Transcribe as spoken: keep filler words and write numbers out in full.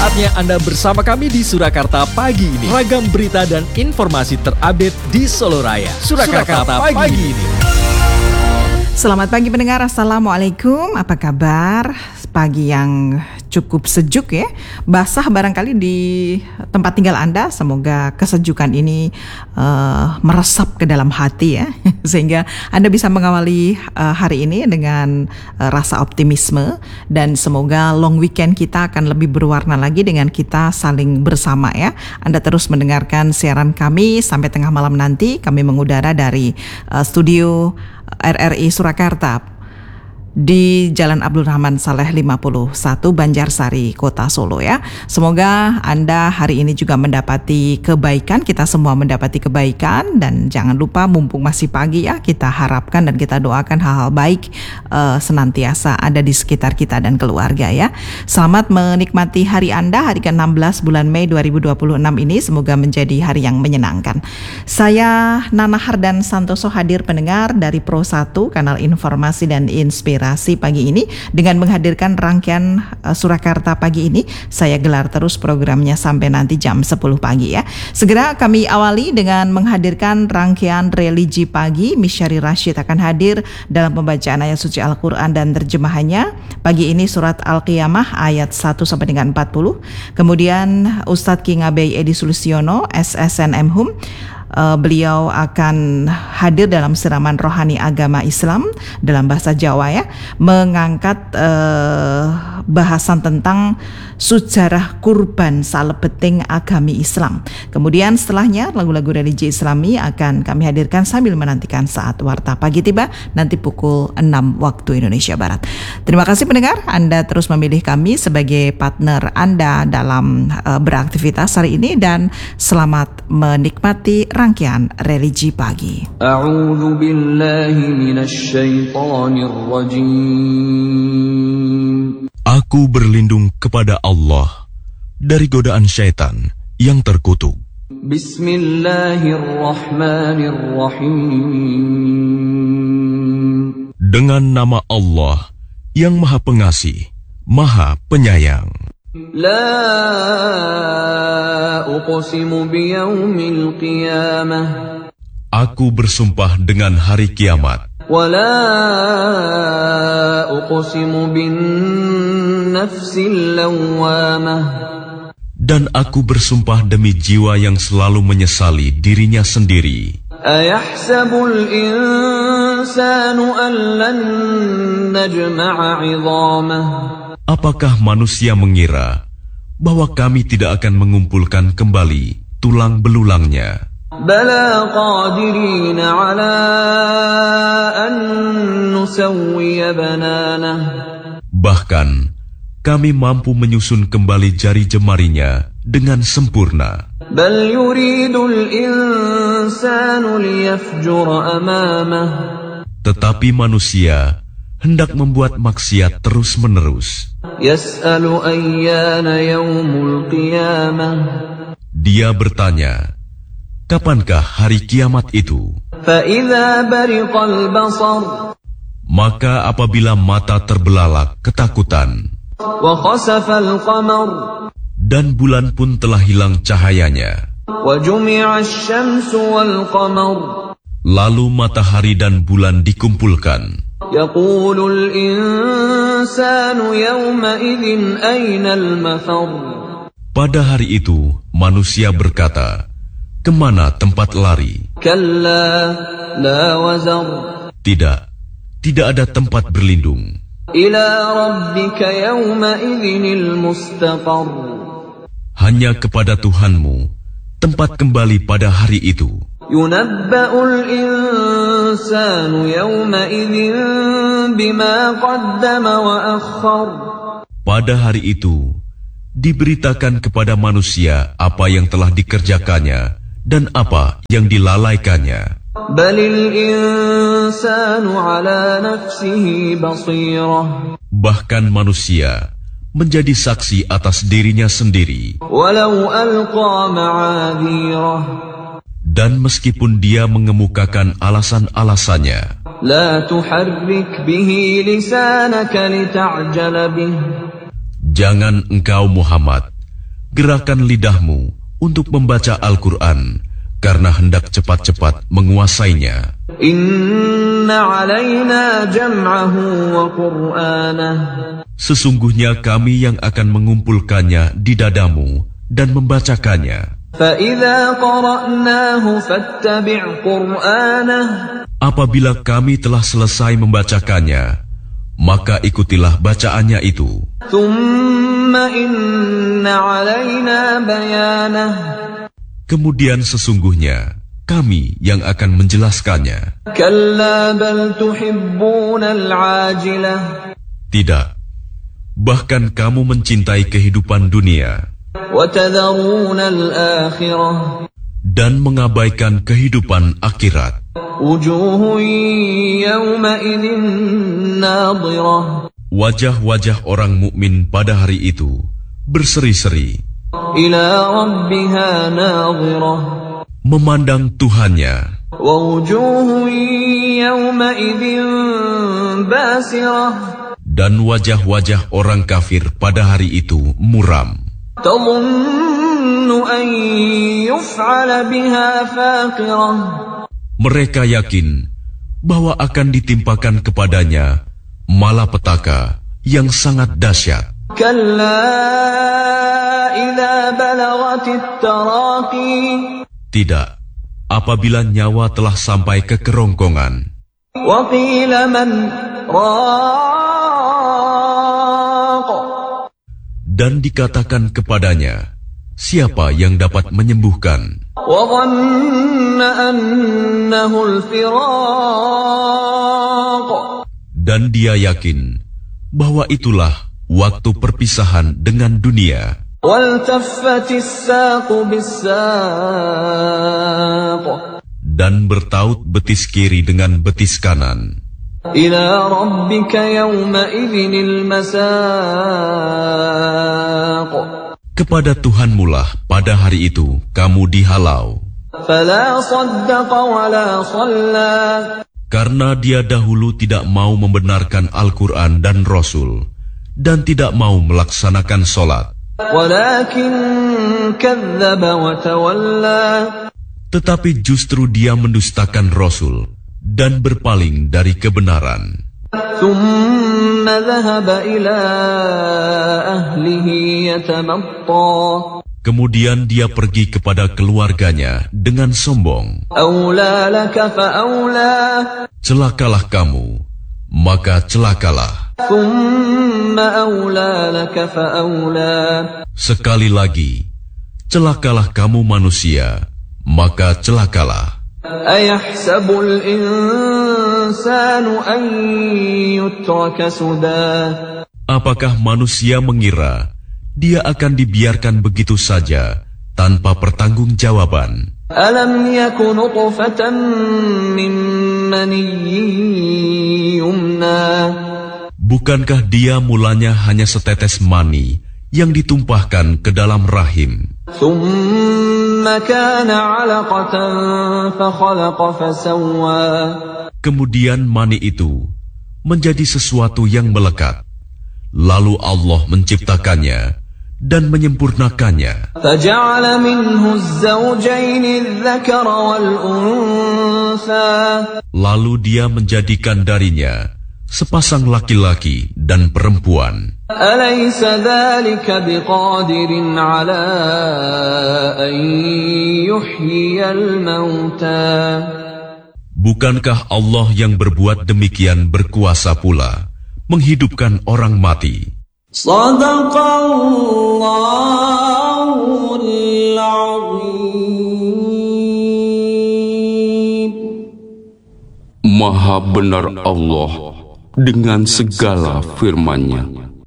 Saatnya Anda bersama kami di Surakarta pagi ini. Ragam berita dan informasi terupdate di Solo Raya. Surakarta, Surakarta pagi, pagi ini. Selamat pagi pendengar, Assalamualaikum. Apa kabar? Pagi yang cukup sejuk ya. Basah barangkali di tempat tinggal Anda. Semoga kesejukan ini uh, meresap ke dalam hati ya. Sehingga Anda bisa mengawali uh, hari ini dengan uh, rasa optimisme. Dan semoga long weekend kita akan lebih berwarna lagi dengan kita saling bersama ya. Anda terus mendengarkan siaran kami sampai tengah malam nanti. Kami mengudara dari uh, studio R R I Surakarta di Jalan Abdul Rahman Saleh lima puluh satu Banjarsari, Kota Solo ya. Semoga Anda hari ini juga mendapati kebaikan, kita semua mendapati kebaikan, dan jangan lupa mumpung masih pagi ya, kita harapkan dan kita doakan hal-hal baik uh, senantiasa ada di sekitar kita dan keluarga ya. Selamat menikmati hari Anda, hari ke enam belas bulan Mei dua ribu dua puluh enam ini, semoga menjadi hari yang menyenangkan. Saya Nana Hardan Santoso hadir pendengar dari Pro satu, kanal informasi dan inspirasi pagi ini dengan menghadirkan rangkaian uh, Surakarta pagi ini. Saya gelar terus programnya sampai nanti jam sepuluh pagi ya. Segera kami awali dengan menghadirkan rangkaian religi pagi. Misyari Rashid akan hadir dalam pembacaan ayat suci Al-Quran dan terjemahannya. Pagi ini surat Al-Qiyamah ayat satu sampai dengan empat puluh. Kemudian Ustadz King Abey Edi Sulistiono S S N M Hum, Uh, beliau akan hadir dalam siraman rohani agama Islam dalam bahasa Jawa ya, mengangkat uh, bahasan tentang sejarah kurban salebeting agami Islam. Kemudian setelahnya lagu-lagu religi Islami akan kami hadirkan sambil menantikan saat warta pagi tiba nanti pukul enam waktu Indonesia Barat. Terima kasih pendengar, Anda terus memilih kami sebagai partner Anda dalam uh, beraktivitas hari ini, dan selamat menikmati rangkaian religi pagi. A'udzu billahi minasy syaithanir rajim. Aku berlindung kepada Allah dari godaan syaitan yang terkutuk. Bismillahirrahmanirrahim. Dengan nama Allah yang Maha Pengasih, Maha Penyayang. La uqsimu biyaumil qiyamah. Aku bersumpah dengan hari kiamat. Wa la uqsimu bin nafsil lawwamah. Dan aku bersumpah demi jiwa yang selalu menyesali dirinya sendiri. Ayahsabul insanu an lan najma'a 'idhamah. Apakah manusia mengira bahwa kami tidak akan mengumpulkan kembali tulang belulangnya? Bala qadirina ala an nusawwiya bananah. Bahkan kami mampu menyusun kembali jari jemarinya dengan sempurna. Bal yuridul insanu liyafjura amamah. Tetapi manusia hendak membuat maksiat terus-menerus. Yas'alu ayyana yaumul qiyamah. Dia bertanya, kapankah hari kiamat itu? Fa idza bariqal basar. Maka apabila mata terbelalak ketakutan, Wa khasafal qamar. dan bulan pun telah hilang cahayanya, Wa jumi'asy syamsu wal qamar. lalu matahari dan bulan dikumpulkan, Yaqulul insanu yawma idzin aynal mafar. pada hari itu manusia berkata, kemana tempat lari? Kalla la wazar. Tidak, tidak ada tempat berlindung. Ila rabbika yawma idzinil mustaqar. Hanya kepada Tuhanmu tempat kembali pada hari itu. Yunabba'ul insanu yawma idzin bima qaddama wa akhkhar. Pada hari itu diberitakan kepada manusia apa yang telah dikerjakannya dan apa yang dilalaikannya. Balil insanu ala nafsihi basirah. Bahkan manusia menjadi saksi atas dirinya sendiri. Walau alqa ma'adhirah. Dan meskipun dia mengemukakan alasan-alasannya, La tuharrik bihi lisanaka lita'jala bih. jangan engkau Muhammad gerakan lidahmu untuk membaca Al-Quran, karena hendak cepat-cepat menguasainya. Inna alaina jam'ahu wa qur'anah. Sesungguhnya kami yang akan mengumpulkannya di dadamu dan membacakannya. فَإِذَا قَرَأْنَاهُ فَاتَّبِعْ قُرْآنَهُ. Apabila kami telah selesai membacakannya, maka ikutilah bacaannya itu. ثُمَّ إِنَّ عَلَيْنَا بَيَانَهُ. Kemudian sesungguhnya kami yang akan menjelaskannya. كَلَّا بَلْ تُحِبُّونَ الْعَاجِلَةَ. Tidak, bahkan kamu mencintai kehidupan dunia وَتَذَرُونَ الْآخِرَةَ. dan mengabaikan kehidupan akhirat. وُجُوهٌ يَوْمَئِذٍ نَاضِرَةٌ. Wajah-wajah orang mukmin pada hari itu berseri-seri, إِلَى رَبِّهَا نَاظِرَةٌ. memandang Tuhannya. وَوُجُوهٌ يَوْمَئِذٍ بَاسِرَةٌ. Dan wajah-wajah orang kafir pada hari itu muram. تَظُنُّ أَن يُفْعَلَ بِهَا فَاقِرَةٌ. Mereka yakin bahwa akan ditimpakan kepadanya malapetaka yang sangat dahsyat. كَلَّا إِذَا بَلَغَتِ التَّرَاقِي. Tidak, apabila nyawa telah sampai ke kerongkongan, وَقِيلَ مَنْ رَاقٍ. dan dikatakan kepadanya, siapa yang dapat menyembuhkan? وَظَنَّ أَنَّهُ الْفِرَاقُ. Dan dia yakin bahwa itulah waktu perpisahan dengan dunia. وَالْتَفَّتِ السَّاقُ بِالسَّاقِ. Dan bertaut betis kiri dengan betis kanan. إِلَى رَبِّكَ يَوْمَئِذٍ الْمَسَاقُ. Kepada Tuhanmulah pada hari itu kamu dihalau. فَلَا صَدَّقَ وَلَا صَلَّى. Karena dia dahulu tidak mau membenarkan Al-Quran dan Rasul, dan tidak mau melaksanakan sholat. وَلَكِنْ كَذَّبَ وَتَوَلَّى. Tetapi justru dia mendustakan Rasul dan berpaling dari kebenaran. ثُمَّ ذَهَبَ إِلَى أَهْلِهِ يَتَمَطَّى. Kemudian dia pergi kepada keluarganya dengan sombong. أَوْلَى لَكَ فَأَوْلَى. Celakalah kamu, maka celakalah. ثُمَّ أَوْلَى لَكَ فَأَوْلَى. Sekali lagi, celakalah kamu manusia, maka celakalah. أَيَحْسَبُ الْإِنسَانُ أَن يُتْرَكَ سُدًى. Apakah manusia mengira dia akan dibiarkan begitu saja tanpa pertanggungjawaban? أَلَمْ يَكُ نُطْفَةً مِّن مَّنِيٍّ يُمْنَى. Bukankah dia mulanya hanya setetes mani yang ditumpahkan ke dalam rahim? ثُمَّ كَانَ عَلَقَةً فَخَلَقَ فَسَوَّى. Kemudian mani itu menjadi sesuatu yang melekat. Lalu Allah menciptakannya dan menyempurnakannya. فَجَعَلَ مِنْهُ الزَّوْجَيْنِ الذَّكَرَ وَالْأُنثَى. Lalu dia menjadikan darinya sepasang laki-laki dan perempuan. أَلَيْسَ ذَلِكَ بِقَادِرٍ عَلَىٰ أَن يُحْيِيَ الْمَوْتَىٰ. Bukankah Allah yang berbuat demikian berkuasa pula menghidupkan orang mati? Shadaqallahul Azim. Maha benar Allah dengan segala firman-Nya.